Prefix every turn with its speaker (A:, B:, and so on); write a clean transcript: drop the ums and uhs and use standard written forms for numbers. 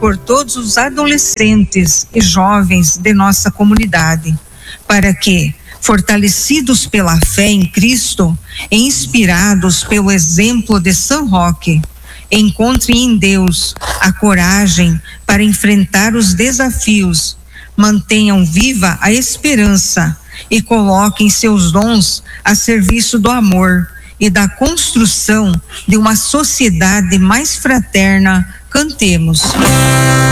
A: por todos os adolescentes e jovens de nossa comunidade, para que, fortalecidos pela fé em Cristo e inspirados pelo exemplo de São Roque, encontrem em Deus a coragem para enfrentar os desafios, mantenham viva a esperança e coloquem seus dons a serviço do amor e da construção de uma sociedade mais fraterna. Cantemos.